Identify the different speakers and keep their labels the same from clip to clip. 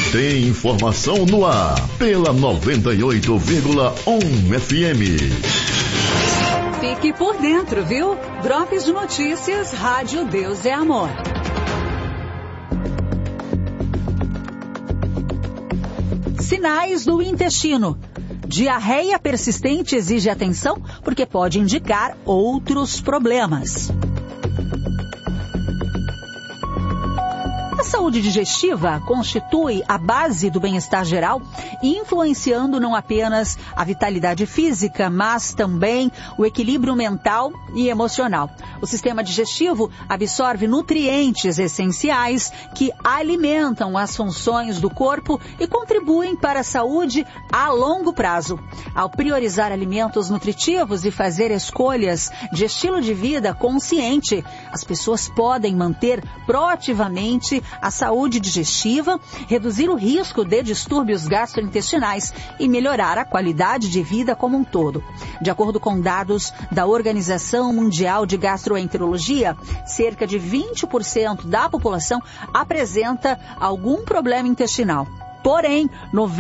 Speaker 1: Tem informação no ar, pela 98,1 FM.
Speaker 2: Fique por dentro, viu? Drops de Notícias, Rádio Deus é Amor. Sinais do intestino. Diarreia persistente exige atenção porque pode indicar outros problemas. A saúde digestiva constitui a base do bem-estar geral, influenciando não apenas a vitalidade física, mas também o equilíbrio mental e emocional. O sistema digestivo absorve nutrientes essenciais que alimentam as funções do corpo e contribuem para a saúde a longo prazo. Ao priorizar alimentos nutritivos e fazer escolhas de estilo de vida consciente, as pessoas podem manter proativamente a saúde digestiva, reduzir o risco de distúrbios gastrointestinais e melhorar a qualidade de vida como um todo. De acordo com dados da Organização Mundial de Gastroenterologia, cerca de 20% da população apresenta algum problema intestinal. Porém,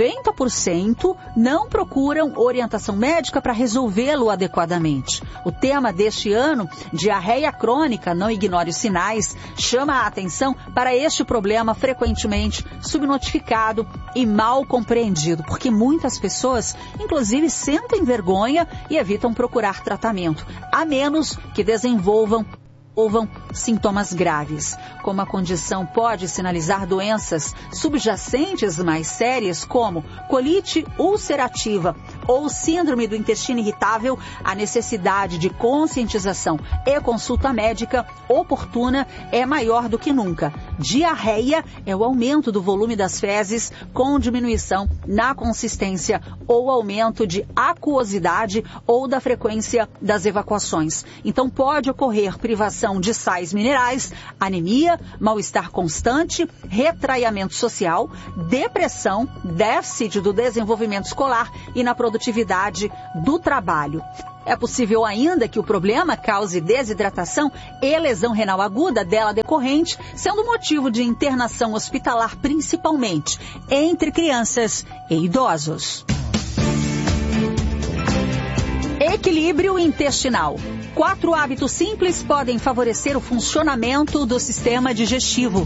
Speaker 2: 90% não procuram orientação médica para resolvê-lo adequadamente. O tema deste ano, diarreia crônica, não ignore os sinais, chama a atenção para este problema frequentemente subnotificado e mal compreendido, porque muitas pessoas, inclusive, sentem vergonha e evitam procurar tratamento, a menos que desenvolvam sintomas graves. Como a condição pode sinalizar doenças subjacentes mais sérias, como colite ulcerativa ou síndrome do intestino irritável, a necessidade de conscientização e consulta médica oportuna é maior do que nunca. Diarreia é o aumento do volume das fezes com diminuição na consistência ou aumento de aquosidade ou da frequência das evacuações. Então pode ocorrer privação de sais minerais, anemia, mal-estar constante, retraimento social, depressão, déficit do desenvolvimento escolar e na produtividade do trabalho. É possível ainda que o problema cause desidratação e lesão renal aguda dela decorrente, sendo motivo de internação hospitalar principalmente entre crianças e idosos. Equilíbrio intestinal. 4 hábitos simples podem favorecer o funcionamento do sistema digestivo.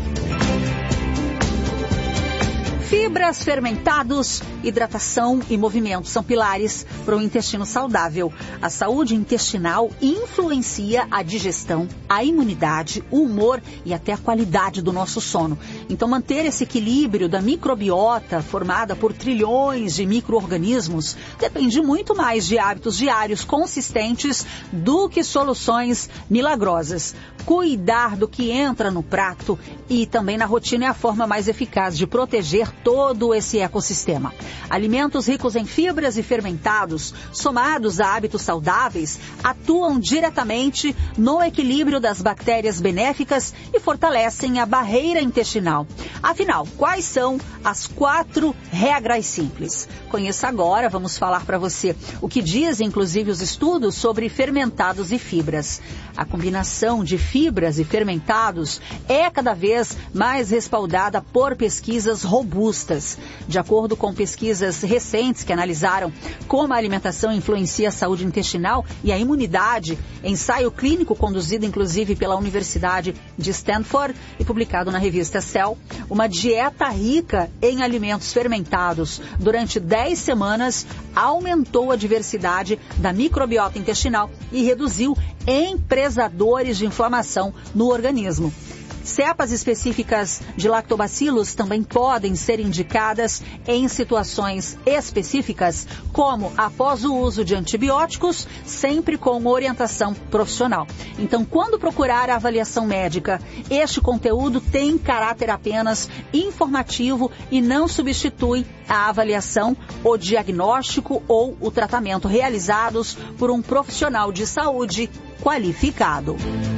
Speaker 2: Fibras, fermentados, hidratação e movimento são pilares para o intestino saudável. A saúde intestinal influencia a digestão, a imunidade, o humor e até a qualidade do nosso sono. Então, manter esse equilíbrio da microbiota, formada por trilhões de micro-organismos, depende muito mais de hábitos diários consistentes do que soluções milagrosas. Cuidar do que entra no prato e também na rotina é a forma mais eficaz de proteger todo esse ecossistema. Alimentos ricos em fibras e fermentados, somados a hábitos saudáveis, atuam diretamente no equilíbrio das bactérias benéficas e fortalecem a barreira intestinal. Afinal, quais são as 4 regras simples? Conheça agora, vamos falar para você o que dizem inclusive os estudos sobre fermentados e fibras. A combinação de fibras e fermentados é cada vez mais respaldada por pesquisas robustas. De acordo com pesquisas recentes que analisaram como a alimentação influencia a saúde intestinal e a imunidade, ensaio clínico conduzido inclusive pela Universidade de Stanford e publicado na revista Cell, uma dieta rica em alimentos fermentados durante 10 semanas aumentou a diversidade da microbiota intestinal e reduziu empresadores de inflamação no organismo. Cepas específicas de lactobacilos também podem ser indicadas em situações específicas, como após o uso de antibióticos, sempre com orientação profissional. Então, quando procurar a avaliação médica, este conteúdo tem caráter apenas informativo e não substitui a avaliação, o diagnóstico ou o tratamento realizados por um profissional de saúde qualificado.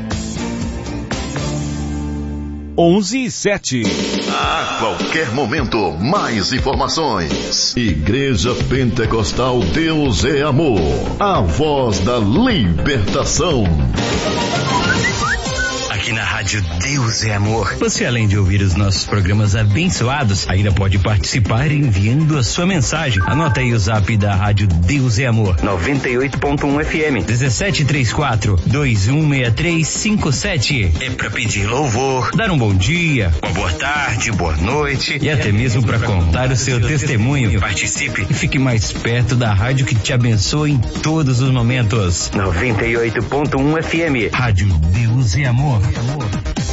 Speaker 3: 11:07.
Speaker 1: A qualquer momento, mais informações. Igreja Pentecostal Deus é Amor. A voz da libertação.
Speaker 3: aqui na Rádio Deus é Amor. Você, além de ouvir os nossos programas abençoados, ainda pode participar enviando a sua mensagem. Anota aí o zap da Rádio Deus é Amor. 98.1 FM 1734-216357. É pra pedir louvor, dar um bom dia, uma boa tarde, boa noite e até mesmo para contar o seu testemunho. Participe e fique mais perto da rádio que te abençoa em todos os momentos. 98.1 FM. Rádio Deus é Amor.